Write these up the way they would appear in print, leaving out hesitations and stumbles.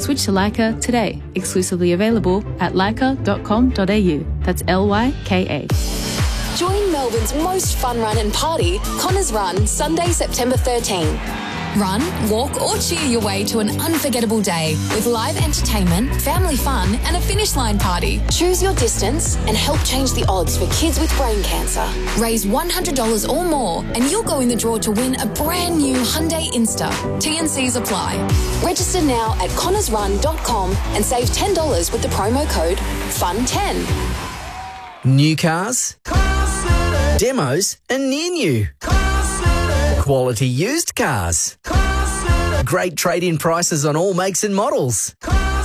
Switch to Leica today. Exclusively available at leica.com.au. That's LYKA. Join Melbourne's most fun run and party, Connors Run, Sunday, September 13. Run, walk or cheer your way to an unforgettable day with live entertainment, family fun and a finish line party. Choose your distance and help change the odds for kids with brain cancer. Raise $100 or more and you'll go in the draw to win a brand new Hyundai Insta. T&Cs apply. Register now at connorsrun.com and save $10 with the promo code FUN10. New cars, demos and near new. Quality used cars. Great trade-in prices on all makes and models.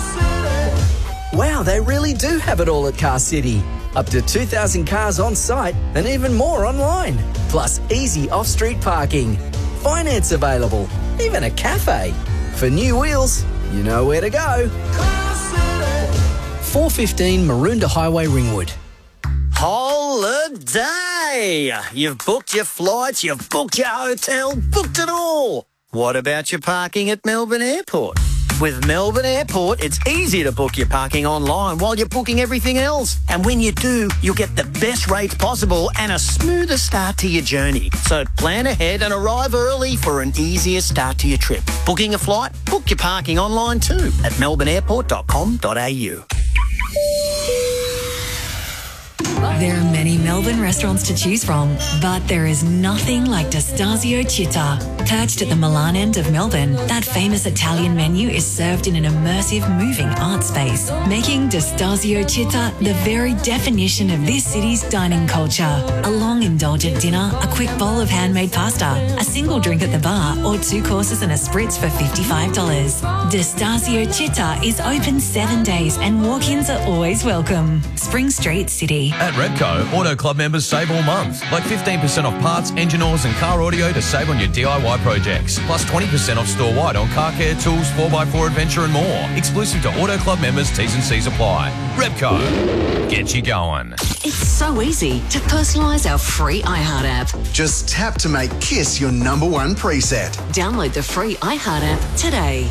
Wow, they really do have it all at Car City. Up to 2,000 cars on site and even more online. Plus easy off-street parking. Finance available. Even a cafe. For new wheels, you know where to go. 415 Maroondah Highway, Ringwood. Holiday! You've booked your flights, you've booked your hotel, booked it all. What about your parking at Melbourne Airport? With Melbourne Airport, it's easy to book your parking online while you're booking everything else. And when you do, you'll get the best rates possible and a smoother start to your journey. So plan ahead and arrive early for an easier start to your trip. Booking a flight? Book your parking online too at melbourneairport.com.au. There are many Melbourne restaurants to choose from, but there is nothing like Destasio Città. Perched at the Milan end of Melbourne, that famous Italian menu is served in an immersive, moving art space, making Destasio Città the very definition of this city's dining culture. A long, indulgent dinner, a quick bowl of handmade pasta, a single drink at the bar, or 2 courses and a spritz for $55. Destasio Città is open 7 days and walk-ins are always welcome. Spring Street, City. At Repco, Auto Club members save all month. Like 15% off parts, engine oils and car audio to save on your DIY projects. Plus 20% off store-wide on car care, tools, 4x4 adventure and more. Exclusive to Auto Club members, T's and C's apply. Repco, get you going. It's so easy to personalise our free iHeart app. Just tap to make Kiss your #1 preset. Download the free iHeart app today.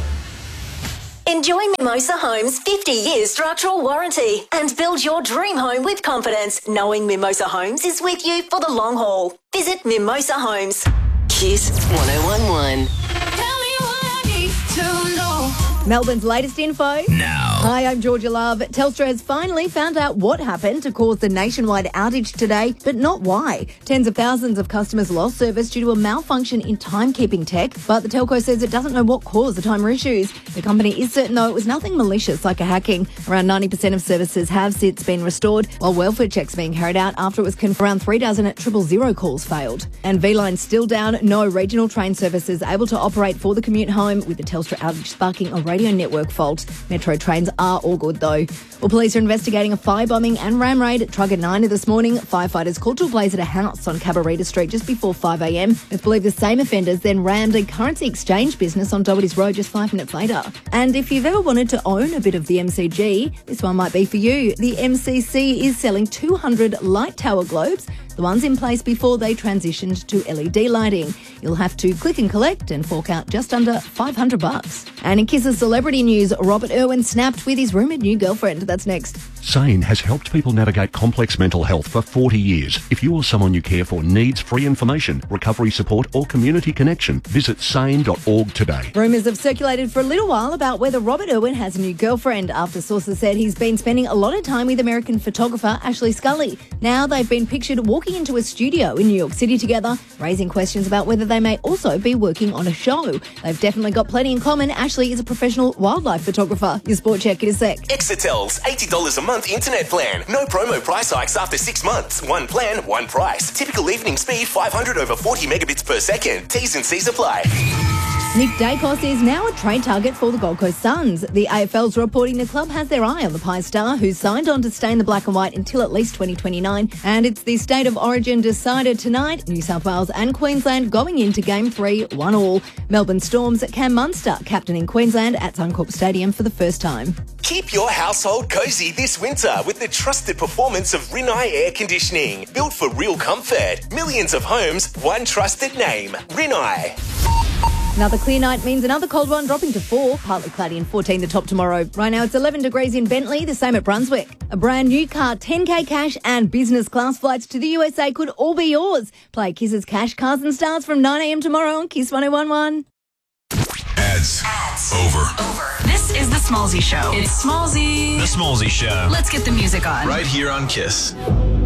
Enjoy Mimosa Homes' 50-year structural warranty and build your dream home with confidence, knowing Mimosa Homes is with you for the long haul. Visit Mimosa Homes. Kiss 1011. Tell me what I need to know. Melbourne's latest info. Now. Hi, I'm Georgia Love. Telstra has finally found out what happened to cause the nationwide outage today, but not why. Tens of thousands of customers lost service due to a malfunction in timekeeping tech, but the telco says it doesn't know what caused the timer issues. The company is certain, though, it was nothing malicious like a hacking. Around 90% of services have since been restored, while welfare checks being carried out after it was confirmed around 3 dozen 000 calls failed. And V-Line's still down. No regional train services able to operate for the commute home, with the Telstra outage sparking a radio network fault. Metro trains are all good, though. Well, police are investigating a firebombing and ram raid at Truganina this morning. Firefighters called to a blaze at a house on Cabarita Street just before 5 a.m. It's believed the same offenders then rammed a currency exchange business on Doherty's Road just 5 minutes later. And if you've ever wanted to own a bit of the MCG, this one might be for you. The MCC is selling 200 light tower globes, the ones in place before they transitioned to LED lighting. You'll have to click and collect and fork out just under $500. And in Kiss's celebrity news, Robert Irwin snapped with his rumoured new girlfriend. That's next. SANE has helped people navigate complex mental health for 40 years. If you or someone you care for needs free information, recovery support or community connection, visit sane.org today. Rumours have circulated for a little while about whether Robert Irwin has a new girlfriend after sources said he's been spending a lot of time with American photographer Ashley Scully. Now they've been pictured walking into a studio in New York City together, raising questions about whether they may also be working on a show. They've definitely got plenty in common. Ashley is a professional wildlife photographer. Your sport check in a sec. Exetel's $80 a month internet plan. No promo price hikes after 6 months. One plan, one price. Typical evening speed 500 over 40 megabits per second. T's and C's apply. Nick Dacos is now a trade target for the Gold Coast Suns. The AFL's reporting the club has their eye on the Pies star, who's signed on to stay in the black and white until at least 2029. And it's the State of Origin decided tonight. New South Wales and Queensland going into Game 3, 1-1. Melbourne Storm's Cam Munster captaining Queensland at Suncorp Stadium for the first time. Keep your household cosy this winter with the trusted performance of Rinnai Air Conditioning. Built for real comfort. Millions of homes, one trusted name. Rinnai. Another clear night means another cold one dropping to 4, partly cloudy and 14 the top tomorrow. Right now it's 11 degrees in Bentley, the same at Brunswick. A brand new car, 10K cash and business class flights to the USA could all be yours. Play Kiss's Cash, Cars and Stars from 9 a.m. tomorrow on Kiss 1011. Ads. Over. This is the Smallsy Show. It's Smallsy. The Smallsy Show. Let's get the music on. Right here on Kiss.